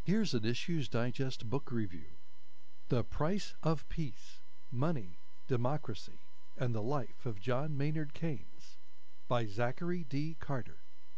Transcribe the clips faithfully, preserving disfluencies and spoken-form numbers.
Here's an Issues Digest book review. The Price of Peace, Money, Democracy, and the Life of John Maynard Keynes by Zachary D. Carter.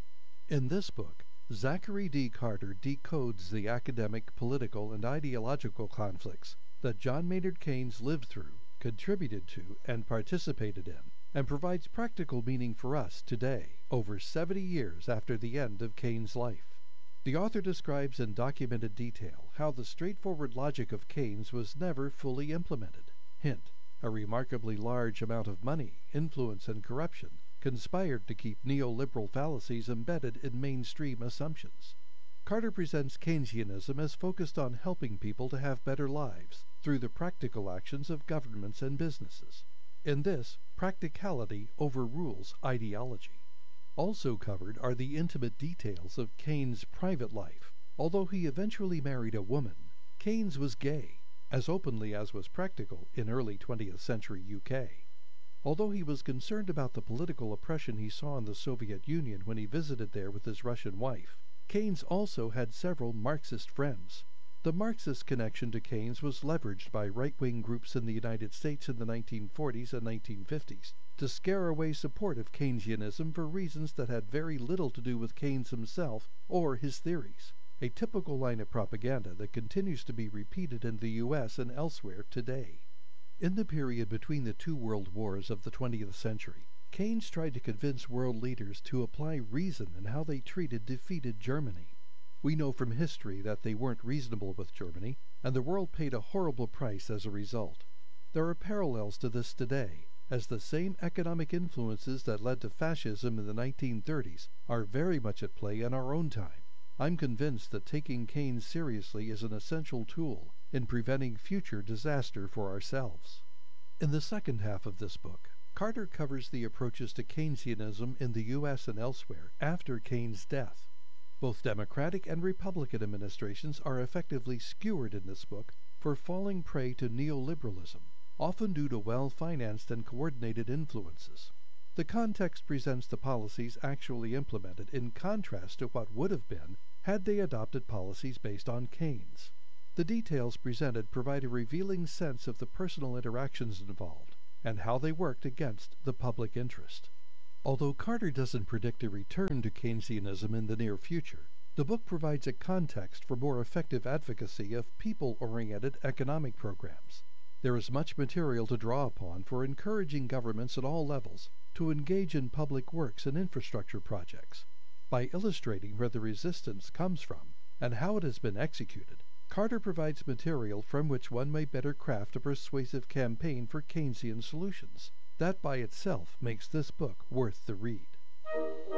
In this book, Zachary D. Carter decodes the academic, political, and ideological conflicts that John Maynard Keynes lived through, contributed to, and participated in, and provides practical meaning for us today, over seventy years after the end of Keynes' life. The author describes in documented detail how the straightforward logic of Keynes was never fully implemented. Hint, a remarkably large amount of money, influence, and corruption conspired to keep neoliberal fallacies embedded in mainstream assumptions. Carter presents Keynesianism as focused on helping people to have better lives through the practical actions of governments and businesses. In this, practicality overrules ideology. Also covered are the intimate details of Keynes' private life. Although he eventually married a woman, Keynes was gay, as openly as was practical in early twentieth century U K. Although he was concerned about the political oppression he saw in the Soviet Union when he visited there with his Russian wife, Keynes also had several Marxist friends. The Marxist connection to Keynes was leveraged by right-wing groups in the United States in the nineteen forties and nineteen fifties to scare away support of Keynesianism for reasons that had very little to do with Keynes himself or his theories, a typical line of propaganda that continues to be repeated in the U S and elsewhere today. In the period between the two world wars of the twentieth century, Keynes tried to convince world leaders to apply reason in how they treated defeated Germany. We know from history that they weren't reasonable with Germany, and the world paid a horrible price as a result. There are parallels to this today, as the same economic influences that led to fascism in the nineteen thirties are very much at play in our own time. I'm convinced that taking Keynes seriously is an essential tool in preventing future disaster for ourselves. In the second half of this book, Carter covers the approaches to Keynesianism in the U S and elsewhere after Keynes' death. Both Democratic and Republican administrations are effectively skewered in this book for falling prey to neoliberalism, often due to well-financed and coordinated influences. The context presents the policies actually implemented in contrast to what would have been had they adopted policies based on Keynes. The details presented provide a revealing sense of the personal interactions involved and how they worked against the public interest. Although Carter doesn't predict a return to Keynesianism in the near future, the book provides a context for more effective advocacy of people-oriented economic programs. There is much material to draw upon for encouraging governments at all levels to engage in public works and infrastructure projects. By illustrating where the resistance comes from and how it has been executed, Carter provides material from which one may better craft a persuasive campaign for Keynesian solutions. That by itself makes this book worth the read.